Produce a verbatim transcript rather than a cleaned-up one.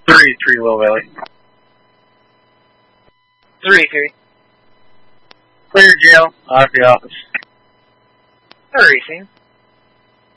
Three, three, Little Valley. Three, three. Clear jail, R P office. Racing.